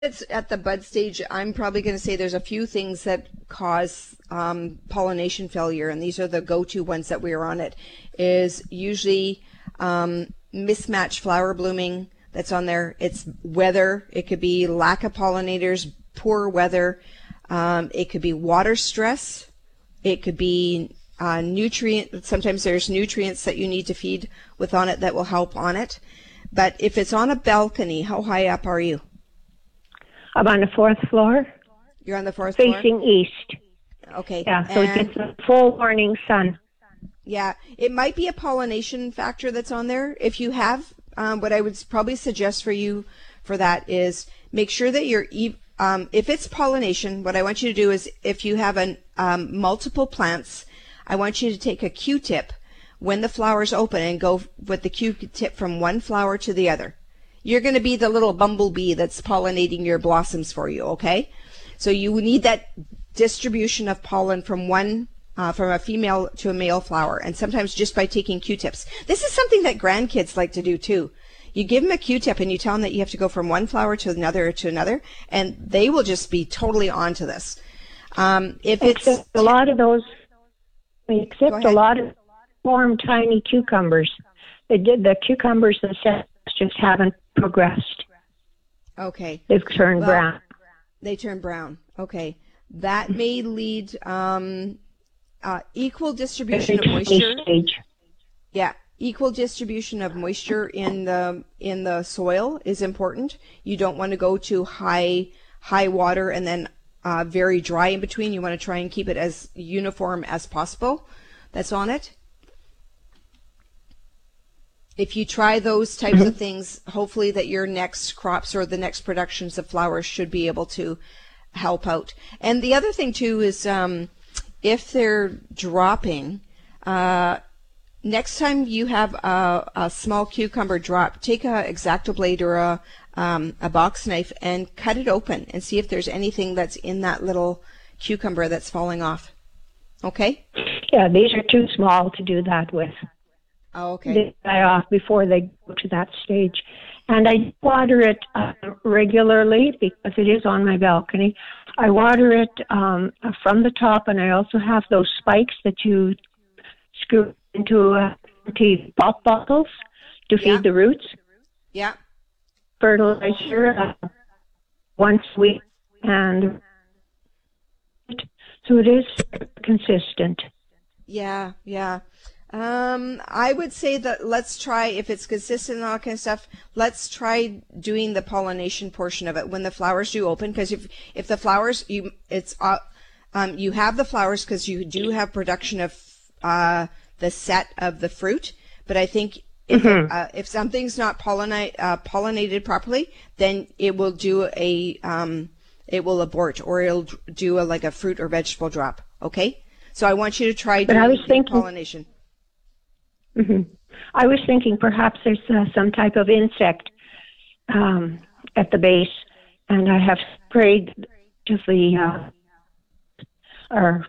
it's at the bud stage, I'm probably going to say there's a few things that cause pollination failure, and these are the go-to ones that we are on it, is usually mismatched flower blooming that's on there. It's weather. It could be lack of pollinators, poor weather. It could be water stress. It could be nutrient. Sometimes there's nutrients that you need to feed with on it that will help on it. But if it's on a balcony, how high up are you? I'm on the fourth floor. You're on the fourth floor? Facing east. Okay. Yeah, so it gets a full morning sun. Yeah, it might be a pollination factor that's on there. If you have, what I would probably suggest for you for that is make sure that you're, if it's pollination, what I want you to do is if you have multiple plants, I want you to take a Q-tip when the flowers open and go with the Q-tip from one flower to the other. You're going to be the little bumblebee that's pollinating your blossoms for you, okay? So you need that distribution of pollen from from a female to a male flower, and sometimes just by taking Q-tips. This is something that grandkids like to do too. You give them a Q-tip and you tell them that you have to go from one flower to another, and they will just be totally onto this. Except a lot of those form tiny cucumbers. The cucumbers themselves just haven't progressed. Okay. They've turned brown. They turn brown. Okay. That may lead equal distribution of moisture. Yeah, equal distribution of moisture in the soil is important. You don't want to go to high water and then very dry in between. You want to try and keep it as uniform as possible. That's on it. If you try those types of things, hopefully that your next crops or the next productions of flowers should be able to help out. And the other thing too is if they're dropping, next time you have a small cucumber drop, take a X-Acto blade or a box knife and cut it open and see if there's anything that's in that little cucumber that's falling off. Okay? Yeah, these are too small to do that with. Oh, okay. They die off before they go to that stage. And I water it regularly because it is on my balcony. I water it from the top, and I also have those spikes that you screw into empty pop bottles to feed the roots. Yeah. Fertilizer once a week, and so it is consistent. Yeah, yeah. I would say that let's try, if it's consistent and all that kind of stuff, let's try doing the pollination portion of it when the flowers do open. Because if the flowers, you have the flowers because you do have production of the set of the fruit. But I think if something's not pollinated properly, then it will do it will abort, or it'll do like a fruit or vegetable drop. Okay, so I want you to try doing pollination. I was thinking perhaps there's some type of insect at the base, and I have sprayed to or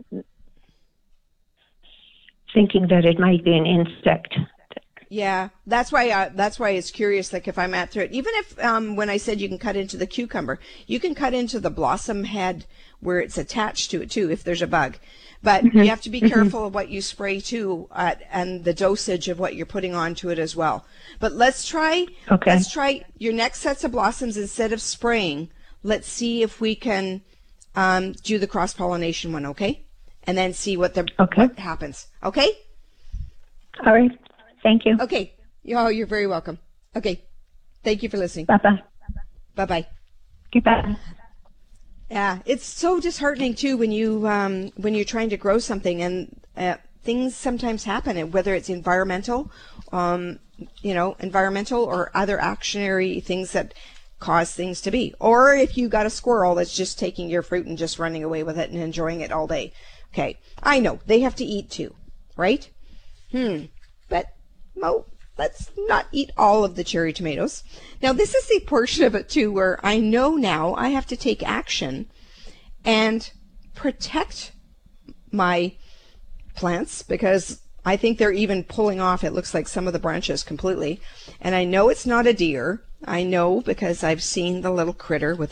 thinking that it might be an insect. Yeah, that's why it's curious. Like if I'm at through it, even if when I said you can cut into the cucumber, you can cut into the blossom head where it's attached to it too if there's a bug. But you have to be careful of what you spray too, and the dosage of what you're putting onto it as well. But let's try your next sets of blossoms. Instead of spraying, let's see if we can do the cross pollination one, okay? And then see what happens. Okay? All right. Thank you. Okay. Oh, you're very welcome. Okay. Thank you for listening. Bye-bye. Bye-bye. Goodbye. Yeah, it's so disheartening too when you're trying to grow something and things sometimes happen, whether it's environmental or other actionary things that cause things to be, or if you got a squirrel that's just taking your fruit and just running away with it and enjoying it all day. Okay, I know they have to eat too, right? But let's not eat all of the cherry tomatoes. Now, this is the portion of it, too, where I know now I have to take action and protect my plants because I think they're even pulling off, it looks like, some of the branches completely. And I know it's not a deer. I know because I've seen the little critter with